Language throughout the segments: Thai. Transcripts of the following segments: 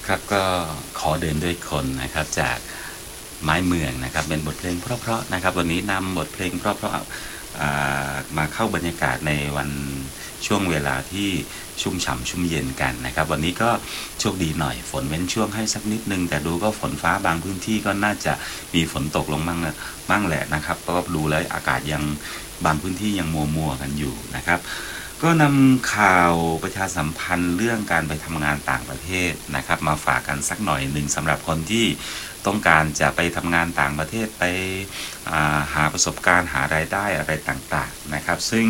ครับก็ขอเดินด้วยคนนะครับจากไม้เมืองนะครับเป็นบทเพลงเพราะๆนะครับวันนี้นำบทเพลงเพราะๆมาเข้าบรรยากาศในวันช่วงเวลาที่ชุ่มฉ่ำชุ่มเย็นกันนะครับวันนี้ก็โชคดีหน่อยฝนเว้นช่วงให้สักนิดนึงแต่ดูก็ฝนฟ้าบางพื้นที่ก็น่าจะมีฝนตกลงมั่งแหละนะครับเพราะว่าดูแล้วอากาศยังบางพื้นที่ยังมัวกันอยู่นะครับก็นำข่าวประชาสัมพันธ์เรื่องการไปทำงานต่างประเทศนะครับมาฝากกันสักหน่อยหนึ่งสำหรับคนที่ต้องการจะไปทำงานต่างประเทศไปหาประสบการณ์หารายได้อะไรต่างๆนะครับซึ่ง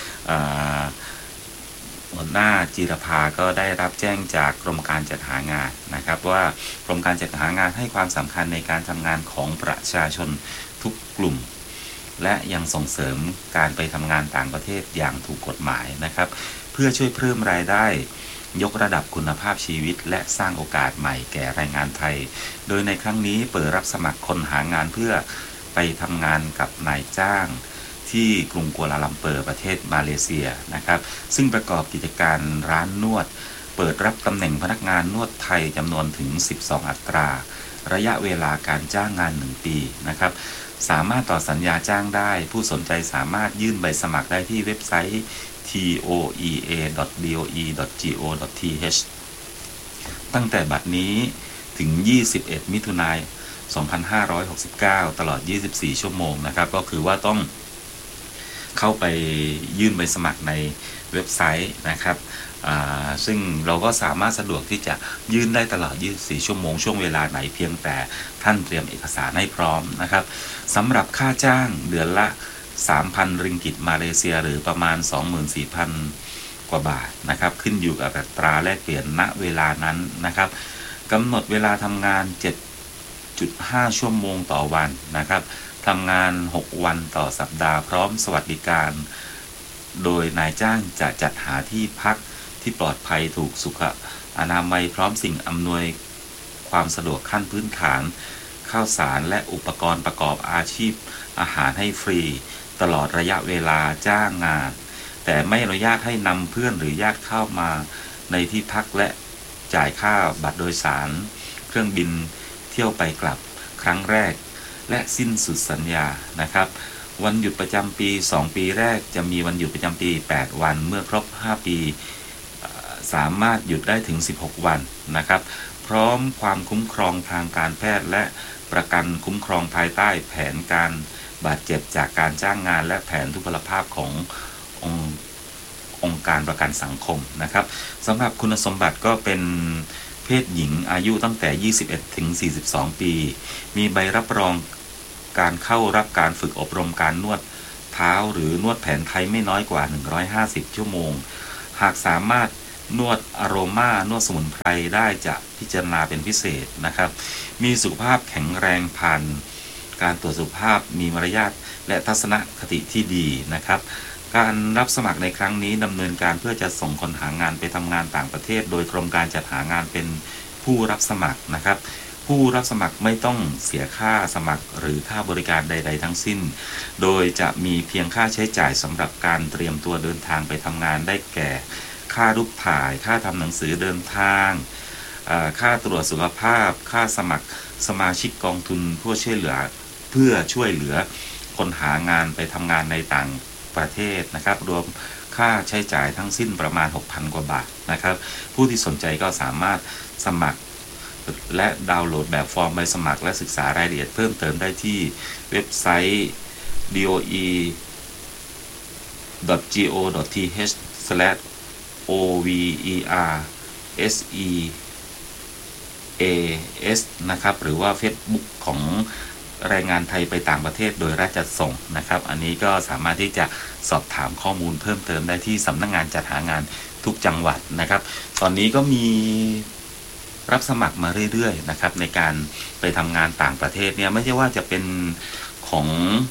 หัวหน้าจิรภาก็ได้รับแจ้งจากกรมการจัดหางานนะครับว่ากรมการจัดหางานให้ความสำคัญในการทำงานของประชาชนทุกกลุ่มและยังส่งเสริมการไปทำงานต่างประเทศอย่างถูกกฎหมายนะครับเพื่อช่วยเพิ่มรายได้ยกระดับคุณภาพชีวิตและสร้างโอกาสใหม่แก่แรงงานไทยโดยในครั้งนี้เปิดรับสมัครคนหางานเพื่อไปทำงานกับนายจ้างที่กรุงกัวลาลัมเปอร์ประเทศมาเลเซียนะครับซึ่งประกอบกิจการร้านนวดเปิดรับตำแหน่งพนักงานนวดไทยจำนวนถึง12อัตราระยะเวลาการจ้างงาน1ปีนะครับสามารถต่อสัญญาจ้างได้ผู้สนใจสามารถยื่นใบสมัครได้ที่เว็บไซต์ toea.doe.go.th ตั้งแต่บัดนี้ถึง21มิถุนายน2569ตลอด24ชั่วโมงนะครับก็คือว่าต้องเข้าไปยื่นใบสมัครในเว็บไซต์นะครับซึ่งเราก็สามารถสะดวกที่จะยื่นได้ตลอด24ชั่วโมงช่วงเวลาไหนเพียงแต่ท่านเตรียมเอกสารให้พร้อมนะครับสำหรับค่าจ้างเดือนละ 3,000 ริงกิตมาเลเซียหรือประมาณ 24,000 กว่าบาทนะครับขึ้นอยู่กับอัตราแลกเปลี่ยนณเวลานั้นนะครับกำหนดเวลาทำงาน 7.5 ชั่วโมงต่อวันนะครับทำงาน6วันต่อสัปดาห์พร้อมสวัสดิการโดยนายจ้างจะจัดหาที่พักที่ปลอดภัยถูกสุขอนามัยพร้อมสิ่งอำนวยความสะดวกขั้นพื้นฐานข้าวสารและอุปกรณ์ประกอบอาชีพอาหารให้ฟรีตลอดระยะเวลาจ้างงานแต่ไม่อนุญาตให้นำเพื่อนหรือญาติเข้ามาในที่พักและจ่ายค่าบัตรโดยสารเครื่องบินเที่ยวไปกลับครั้งแรกและสิ้นสุดสัญญานะครับวันหยุดประจำปี2ปีแรกจะมีวันหยุดประจำปี8วันเมื่อครบ5ปีสามารถหยุดได้ถึง16วันนะครับพร้อมความคุ้มครองทางการแพทย์และประกันคุ้มครองภายใต้แผนการบาดเจ็บจากการจ้างงานและแผนทุพพลภาพขององค์การประกันสังคมนะครับสำหรับคุณสมบัติก็เป็นเพศหญิงอายุตั้งแต่21ถึง42ปีมีใบรับรองการเข้ารับการฝึกอบรมการนวดเท้าหรือนวดแผนไทยไม่น้อยกว่า150ชั่วโมงหากสามารถนวดอโรมานวดสมุนไพรได้จะพิจารณาเป็นพิเศษนะครับมีสุขภาพแข็งแรงผ่านการตรวจสุขภาพมีมารยาทและทัศนคติที่ดีนะครับการรับสมัครในครั้งนี้ดำเนินการเพื่อจะส่งคนหางานไปทำงานต่างประเทศโดยกรมการจัดหางานเป็นผู้รับสมัครนะครับผู้รับสมัครไม่ต้องเสียค่าสมัครหรือค่าบริการใดๆทั้งสิ้นโดยจะมีเพียงค่าใช้จ่ายสำหรับการเตรียมตัวเดินทางไปทำงานได้แก่ค่ารูปถ่ายค่าทำหนังสือเดินทางค่าตรวจสุขภาพค่าสมัครสมาชิกกองทุนเพื่อช่วยเหลือคนหางานไปทำงานในต่างประเทศนะครับรวมค่าใช้จ่ายทั้งสิ้นประมาณ 6,000 กว่าบาทนะครับผู้ที่สนใจก็สามารถสมัครและดาวน์โหลดแบบฟอร์มใบสมัครและศึกษารายละเอียดเพิ่มเติมได้ที่เว็บไซต์ doe.overseas นะครับหรือว่า Facebook ของแรงงานไทยไปต่างประเทศโดยรัฐจัดส่งนะครับอันนี้ก็สามารถที่จะสอบถามข้อมูลเพิ่มเติมได้ที่สำนักงานจัดหางานทุกจังหวัดนะครับตอนนี้ก็มีรับสมัครมาเรื่อยๆนะครับในการไปทำงานต่างประเทศเนี่ยไม่ใช่ว่าจะเป็นของ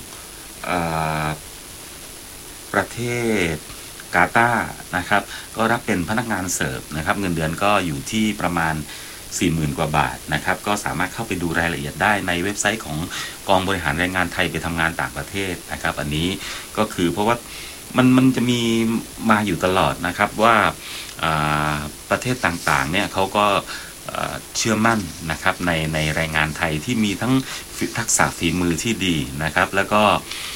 ประเทศกาตาร์นะครับก็รับเป็นพนักงานเสิร์ฟนะครับเงินเดือนก็อยู่ที่ประมาณ 40,000 กว่าบาทนะครับก็สามารถเข้าไปดูรายละเอียดได้ในเว็บไซต์ของกองบริหารแรงงานไทยไปทำงานต่างประเทศนะครับอันนี้ก็คือเพราะว่ามันจะมีมาอยู่ตลอดนะครับว่าประเทศต่างๆเนี่ยเขาก็เชื่อมั่นนะครับในแรงงานไทยที่มีทั้งทักษะฝีมือที่ดีนะครับแล้วก็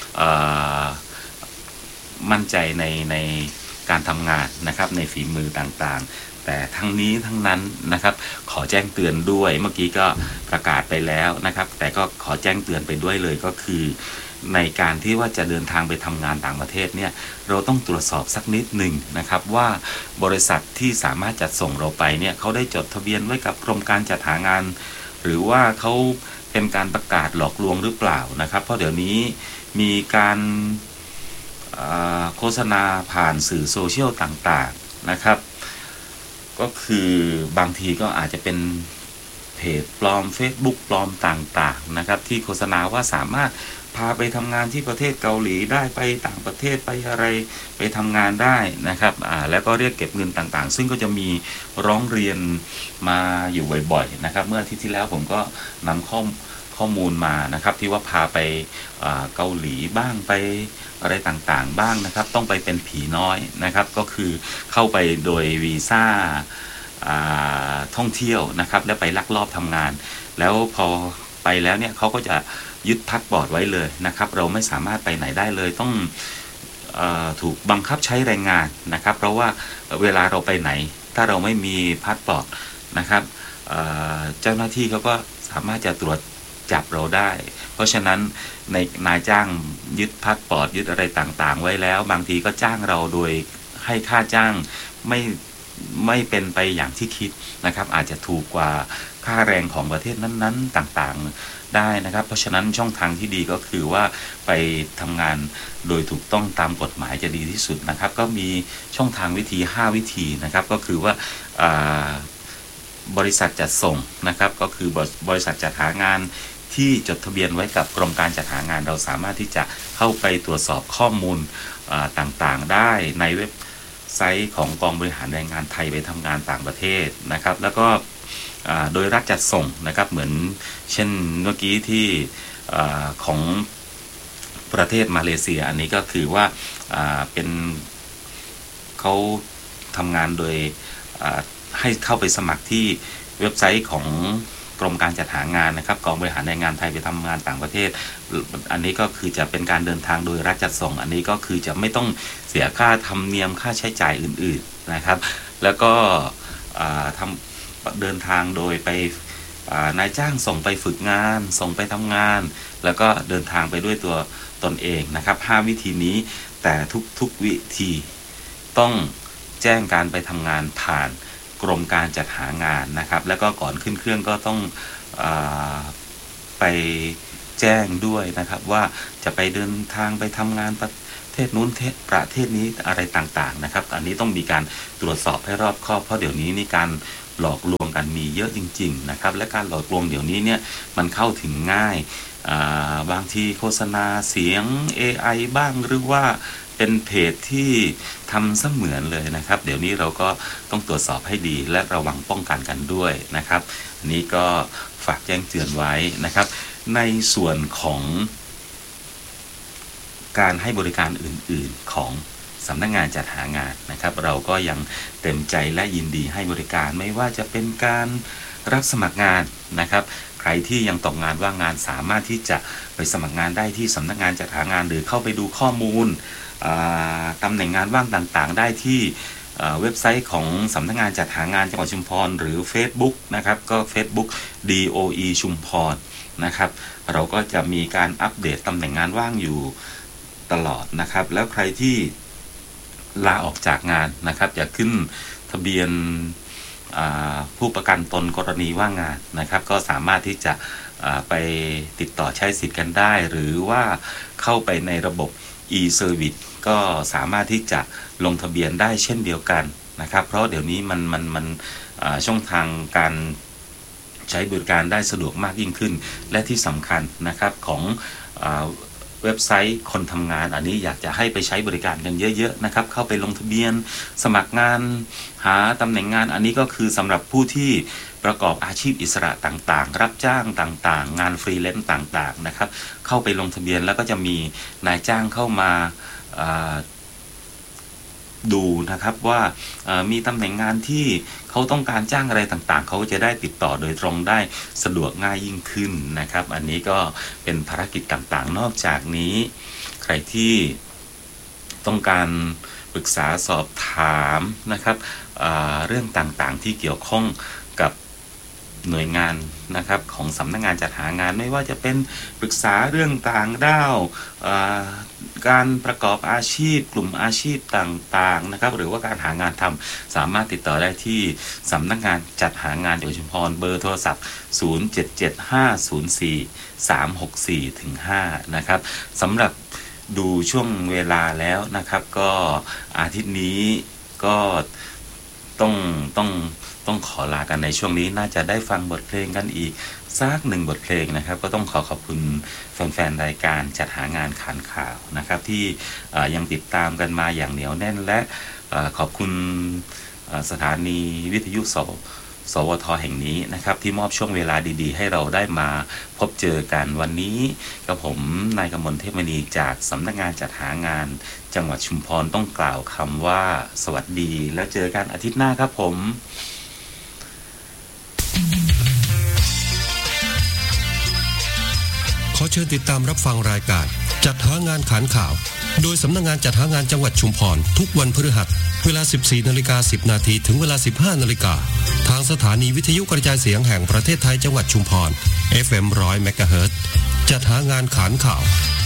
มั่นใจในการทำงานนะครับในฝีมือต่างๆแต่ทั้งนี้ทั้งนั้นนะครับขอแจ้งเตือนด้วยเมื่อกี้ก็ประกาศไปแล้วนะครับแต่ก็ขอแจ้งเตือนไปด้วยเลยก็คือในการที่ว่าจะเดินทางไปทำงานต่างประเทศเนี่ยเราต้องตรวจสอบสักนิดหนึ่งนะครับว่าบริษัทที่สามารถจัดส่งเราไปเนี่ยเขาได้จดทะเบียนไว้กับกรมการจัดหางาน หรือว่าเขาเป็นการประกาศหลอกลวงหรือเปล่านะครับเพราะเดี๋ยวนี้มีการโฆษณาผ่านสื่อโซเชียลต่างๆนะครับก็คือบางทีก็อาจจะเป็นเพจปลอม Facebook ปลอมต่างๆนะครับที่โฆษณาว่าสามารถพาไปทำงานที่ประเทศเกาหลีได้ไปต่างประเทศไปอะไรไปทำงานได้นะครับแล้วก็เรียกเก็บเงินต่างๆซึ่งก็จะมีร้องเรียนมาอยู่บ่อยๆนะครับเมื่ออาทิตย์ที่แล้วผมก็นำข้อมูลมานะครับที่ว่าพาไปเกาหลีบ้างไปอะไรต่างๆบ้างนะครับต้องไปเป็นผีน้อยนะครับก็คือเข้าไปโดยวีซ่าท่องเที่ยวนะครับแล้วไปลักลอบทำงานแล้วพอไปแล้วเนี่ยเขาก็จะยึดพาสปอร์ตไว้เลยนะครับเราไม่สามารถไปไหนได้เลยต้องถูกบังคับใช้แรงงานนะครับเพราะว่าเวลาเราไปไหนถ้าเราไม่มีพาสปอร์ตนะครับเจ้าหน้าที่เขาก็สามารถจะตรวจจับเราได้เพราะฉะนั้นในนายจ้างยึดพาสปอร์ตยึดอะไรต่างๆไว้แล้วบางทีก็จ้างเราโดยให้ค่าจ้างไม่เป็นไปอย่างที่คิดนะครับอาจจะถูกกว่าค่าแรงของประเทศนั้นๆต่างๆได้นะครับเพราะฉะนั้นช่องทางที่ดีก็คือว่าไปทำงานโดยถูกต้องตามกฎหมายจะดีที่สุดนะครับก็มีช่องทางวิธี5วิธีนะครับก็คือว่าบริษัทจัดส่งนะครับก็คือบริษัทจัดหางานที่จดทะเบียนไว้กับกรมการจัดหางานเราสามารถที่จะเข้าไปตรวจสอบข้อมูลต่างๆได้ในเว็บไซต์ของกองบริหารแรงงานไทยไปทำงานต่างประเทศนะครับแล้วก็โดยรัฐจัดส่งนะครับเหมือนเช่นเมื่อกี้ที่ของประเทศมาเลเซียอันนี้ก็คือว่าเป็นเขาทำงานโดยให้เข้าไปสมัครที่เว็บไซต์ของกรมการจัดหางานนะครับกองบริหารแรงงานไทยไปทำงานต่างประเทศอันนี้ก็คือจะเป็นการเดินทางโดยรัฐจัดส่งอันนี้ก็คือจะไม่ต้องเสียค่าธรรมเนียมค่าใช้จ่ายอื่นๆนะครับแล้วก็เดินทางโดยไปนายจ้างส่งไปฝึกงานส่งไปทำงานแล้วก็เดินทางไปด้วยตัวตนเองนะครับ5วิธีนี้แต่ทุกวิธีต้องแจ้งการไปทำงานผ่านกรมการจัดหางานนะครับแล้วก็ก่อนขึ้นเครื่องก็ต้องไปแจ้งด้วยนะครับว่าจะไปเดินทางไปทำงานประเทศนู้นประเทศนี้อะไรต่างๆนะครับอันนี้ต้องมีการตรวจสอบให้รอบคอบเพราะเดี๋ยวนี้นี่การหลอกลวงกันมีเยอะจริงๆนะครับและการหลอกลวงเดี๋ยวนี้เนี่ยมันเข้าถึงง่ายบางทีโฆษณาเสียง AI บ้างหรือว่าเป็นเพจที่ทำเสมือนเลยนะครับเดี๋ยวนี้เราก็ต้องตรวจสอบให้ดีและระวังป้องกันกันด้วยนะครับอันนี้ก็ฝากแจ้งเตือนไว้นะครับในส่วนของการให้บริการอื่นๆของสำนักงานจัดหางานนะครับเราก็ยังเต็มใจและยินดีให้บริการไม่ว่าจะเป็นการรับสมัครงานนะครับใครที่ยังตกงานว่างงานสามารถที่จะไปสมัครงานได้ที่สำนักงานจัดหางานหรือเข้าไปดูข้อมูลตำแหน่งงานว่างต่างๆได้ที่เว็บไซต์ของสำนักงานจัดหางานจังหวัดชุมพรหรือ Facebook นะครับก็ Facebook DOE ชุมพรนะครับเราก็จะมีการอัปเดตตำแหน่งงานว่างอยู่ตลอดนะครับแล้วใครที่ลาออกจากงานนะครับจะขึ้นทะเบียนผู้ประกันตนกรณีว่างงานนะครับก็สามารถที่จะไปติดต่อใช้สิทธิ์กันได้หรือว่าเข้าไปในระบบ e-service ก็สามารถที่จะลงทะเบียนได้เช่นเดียวกันนะครับเพราะเดี๋ยวนี้มันช่องทางการใช้บริการได้สะดวกมากยิ่งขึ้นและที่สำคัญนะครับของเว็บไซต์คนทำงานอันนี้อยากจะให้ไปใช้บริการกันเยอะๆนะครับเข้าไปลงทะเบียนสมัครงานหาตำแหน่งงานอันนี้ก็คือสำหรับผู้ที่ประกอบอาชีพอิสระต่างๆรับจ้างต่างๆงานฟรีแลนซ์ต่างๆนะครับเข้าไปลงทะเบียนแล้วก็จะมีนายจ้างเข้ามาดูนะครับว่ามีตำแหน่งงานที่เขาต้องการจ้างอะไรต่างๆเขาจะได้ติดต่อโดยตรงได้สะดวกง่ายยิ่งขึ้นนะครับอันนี้ก็เป็นภารกิจต่างๆนอกจากนี้ใครที่ต้องการปรึกษาสอบถามนะครับเรื่องต่างๆที่เกี่ยวข้องกับหน่วยงานนะครับของสำนักงานจัดหางานไม่ว่าจะเป็นปรึกษาเรื่องต่างด้าวการประกอบอาชีพกลุ่มอาชีพต่างๆนะครับหรือว่าการหางานทำสามารถติดต่อได้ที่สำนักงานจัดหางานจังหวัดชุมพรเบอร์โทรศัพท์0775043645นะครับสำหรับดูช่วงเวลาแล้วนะครับก็อาทิตย์นี้ก็ต้องขอลากันในช่วงนี้น่าจะได้ฟังบทเพลงกันอีกสัก1บทเพลงนะครับก็ต้องขอบคุณแฟนๆรายการจัดหางานขานข่าวนะครับที่ยังติดตามกันมาอย่างเหนียวแน่นและขอบคุณสถานีวิทยุสวทแห่งนี้นะครับที่มอบช่วงเวลาดีๆให้เราได้มาพบเจอกันวันนี้กับผมนายกมลเทพมณีจากสำนักงานจัดหางานจังหวัดชุมพรต้องกล่าวคำว่าสวัสดีแล้วเจอกันอาทิตย์หน้าครับผมขอเชิญติดตามรับฟังรายการจัดหางานขานข่าวโดยสำนักงานจัดหางานจังหวัดชุมพรทุกวันพฤหัสเวลา 14:10 น.ถึงเวลา 15:00 น.ทางสถานีวิทยุกระจายเสียงแห่งประเทศไทยจังหวัดชุมพร FM 100 เมกะเฮิรตซ์จัดหางานขานข่าว